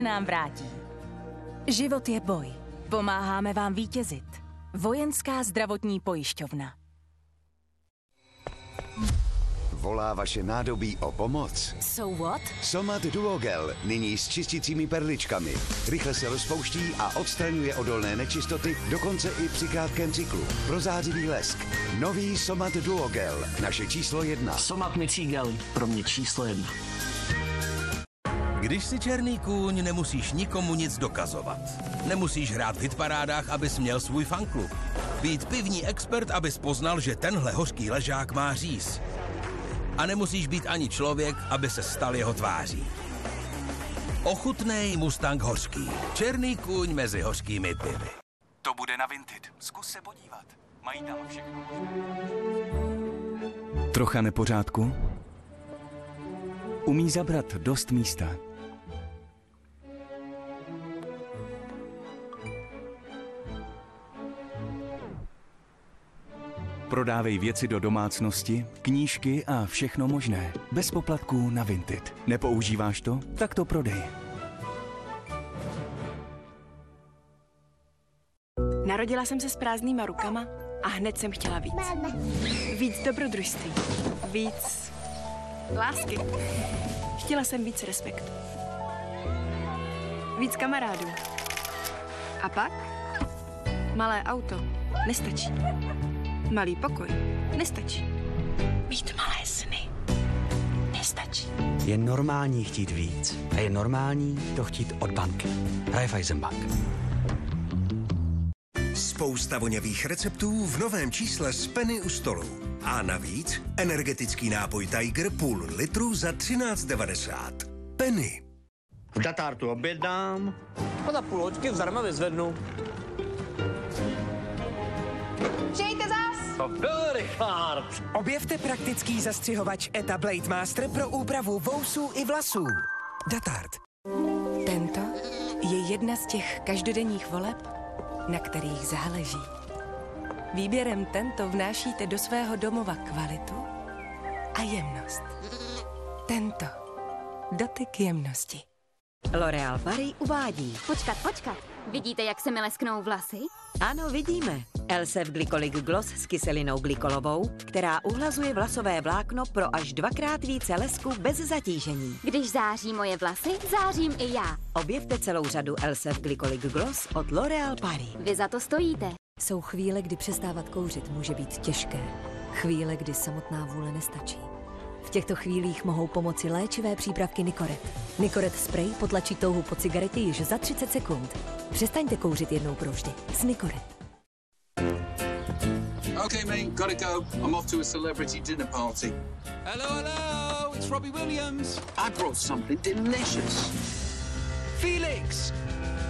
nám vrátí. Život je boj. Pomáháme vám vítězit. Vojenská zdravotní pojišťovna. Volá vaše nádobí o pomoc? So what? Somat Duogel, nyní s čistícími perličkami. Rychle se rozpouští a odstraňuje odolné nečistoty, dokonce i při krátkém cyklu. Prozářivý lesk. Nový Somat Duogel, naše číslo 1. Somat mycí gel, pro mě číslo 1. Když jsi černý kůň, nemusíš nikomu nic dokazovat. Nemusíš hrát v hitparádách, abys měl svůj fanklub. Být pivní expert, abys poznal, že tenhle hořký ležák má říz. A nemusíš být ani člověk, aby se stal jeho tváří. Ochutnej Mustang hořký. Černý kůň mezi hořkými pivy. To bude na Vinted. Zkus se podívat. Mají tam všechno. Trocha nepořádku? Umí zabrat dost místa. Prodávej věci do domácnosti, knížky a všechno možné. Bez poplatků na Vinted. Nepoužíváš to? Tak to prodej. Narodila jsem se s prázdnýma rukama a hned jsem chtěla víc. Víc dobrodružství. Víc lásky. Chtěla jsem víc respektu. Víc kamarádů. A pak? Malé auto. Nestačí. Malý pokoj. Nestačí. Mít malé sny. Nestačí. Je normální chtít víc. A je normální to chtít od banky. Raiffeisenbank. Spousta vonavých receptů v novém čísle z Penny u stolu. A navíc energetický nápoj Tiger půl litru za 13,90. Penny. V Datartu objednám a za půl hoďky zdarma vyzvednu. Přijďte zas! To byl Richard. Objevte praktický zastřihovač ETA Blade Master pro úpravu vousů i vlasů. Datart. Tento je jedna z těch každodenních voleb, na kterých záleží. Výběrem tento vnášíte do svého domova kvalitu a jemnost. Tento dotyk jemnosti. L'Oréal Paris uvádí. Počkat. Vidíte, jak se mi lesknou vlasy? Ano, vidíme. Elsef Glycolic Gloss s kyselinou glykolovou, která uhlazuje vlasové vlákno pro až 2x více lesku bez zatížení. Když září moje vlasy, zářím i já. Objevte celou řadu Elsef Glycolic Gloss od L'Oréal Paris. Vy za to stojíte. Jsou chvíle, kdy přestávat kouřit může být těžké. Chvíle, kdy samotná vůle nestačí. V těchto chvílích mohou pomoci léčivé přípravky Nicoret. Nicoret spray potlačí touhu po cigaretě již za 30 sekund. Přestaňte kouřit jednou provždy s Nicoret. Okay, mate, gotta go. I'm off to a celebrity dinner party. Hello, it's Robbie Williams. I brought something delicious. Felix!